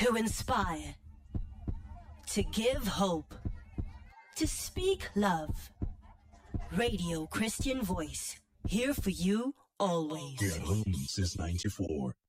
To inspire, to give hope, to speak love. Radio Christian Voice, here for you always. We are home since 94.